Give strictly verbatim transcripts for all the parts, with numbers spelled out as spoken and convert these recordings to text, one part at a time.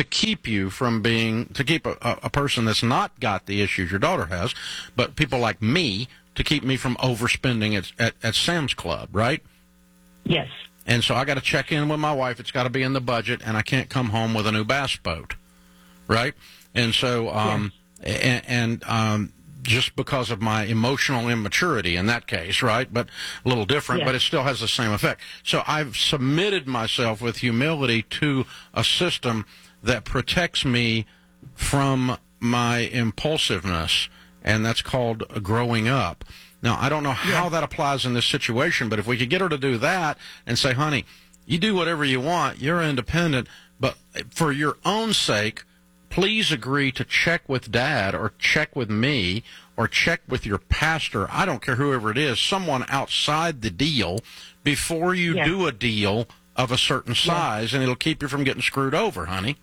to keep you from being, to keep a, a person that's not got the issues your daughter has, but people like me, to keep me from overspending at, at, at Sam's Club, right? Yes. And so I got to check in with my wife. It's got to be in the budget, and I can't come home with a new bass boat, right? And so, um, yes. and, and um, just because of my emotional immaturity in that case, right? But a little different, yes. but it still has the same effect. So I've submitted myself with humility to a system that protects me from my impulsiveness, and that's called growing up. Now, I don't know how that applies in this situation, but if we could get her to do that and say, honey, you do whatever you want, you're independent, but for your own sake, please agree to check with Dad or check with me or check with your pastor, I don't care whoever it is, someone outside the deal before you yes. do a deal of a certain size, yes. and it'll keep you from getting screwed over, honey.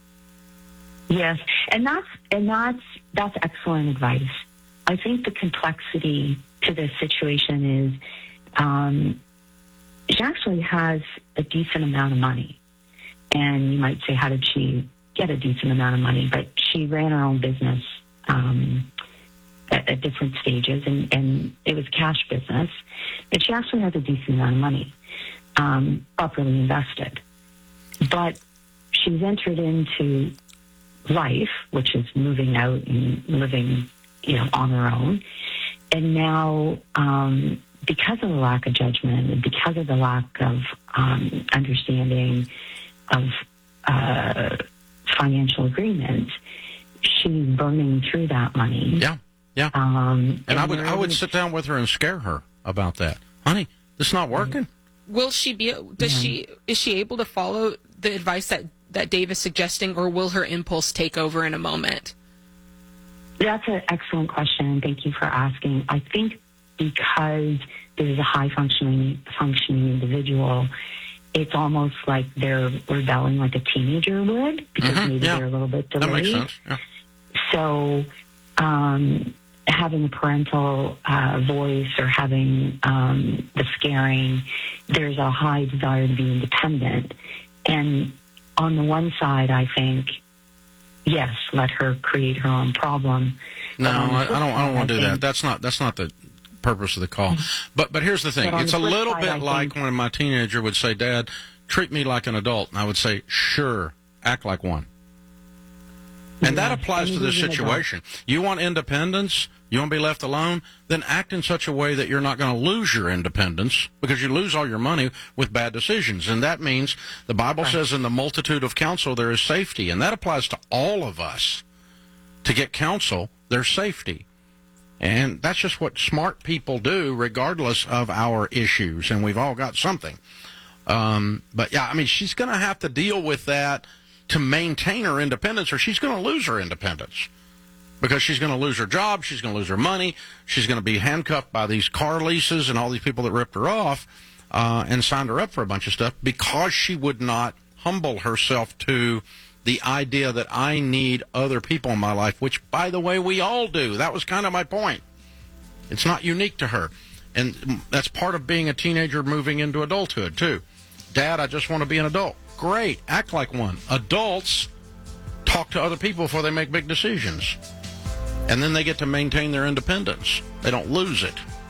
Yes, and that's and that's that's excellent advice. I think the complexity to this situation is um, she actually has a decent amount of money. And you might say, how did she get a decent amount of money? But she ran her own business um, at, at different stages, and, and it was cash business. But she actually has a decent amount of money, um, properly invested. But she's entered into life, which is moving out and living, you know, on her own. And now, um, because of the lack of judgment and because of the lack of um, understanding of uh, financial agreements, she's burning through that money. Yeah, yeah. Um, and, and I would, I would sit down with her and scare her about that. Honey, this is not working. Will she be? Does she? Is she able to follow the advice that that Dave is suggesting, or will her impulse take over in a moment? That's an excellent question, and thank you for asking. I think because this is a high-functioning functioning individual, it's almost like they're rebelling like a teenager would, because mm-hmm, maybe yeah. they're a little bit delayed. That makes sense. Yeah. So um, having a parental uh, voice or having um, the scaring, there's a high desire to be independent. And on the one side, I think, yes, let her create her own problem. No, I, I don't. I don't want to do that. That's not. That's not the purpose of the call. But but here's the thing. It's a little bit like when my teenager would say, "Dad, treat me like an adult," and I would say, "Sure, act like one." And that applies to this situation. You want independence? You want to be left alone? Then act in such a way that you're not going to lose your independence, because you lose all your money with bad decisions. And that means the Bible says in the multitude of counsel there is safety. And that applies to all of us. To get counsel, there's safety. And that's just what smart people do regardless of our issues. And we've all got something. Um, but, yeah, I mean, she's going to have to deal with that to maintain her independence, or she's going to lose her independence. Because she's going to lose her job, she's going to lose her money, she's going to be handcuffed by these car leases and all these people that ripped her off uh, and signed her up for a bunch of stuff because she would not humble herself to the idea that I need other people in my life, which, by the way, we all do. That was kind of my point. It's not unique to her. And that's part of being a teenager moving into adulthood, too. Dad, I just want to be an adult. Great. Act like one. Adults talk to other people before they make big decisions. And then they get to maintain their independence. They don't lose it.